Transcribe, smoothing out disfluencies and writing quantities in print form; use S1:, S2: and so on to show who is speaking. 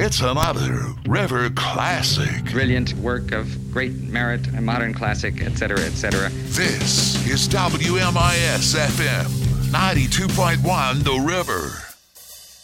S1: It's another River classic.
S2: Brilliant work of great merit, a modern classic, etc., etc.
S1: This is WMIS FM 92.1 The River.